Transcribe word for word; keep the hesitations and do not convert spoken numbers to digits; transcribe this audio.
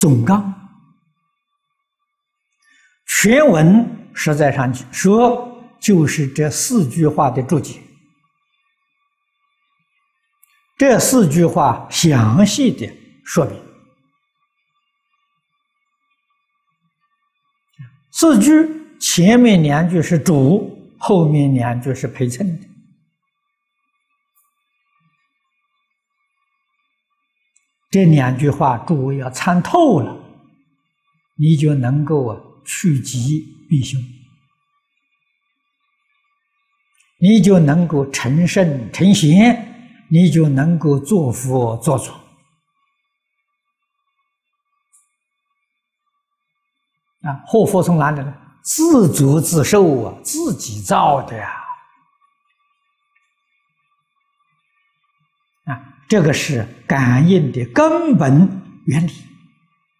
总纲。全文实在上说，就是这四句话的注解。这四句话详细的说明。四句前面两句是主，后面两句是陪衬的。这两句话诸位要参透了，你就能够啊趋吉避凶，你就能够成圣成贤，你就能够做佛做主。啊，祸福从哪里呢？自作自受啊，自己造的呀！啊，这个是感应的根本原理。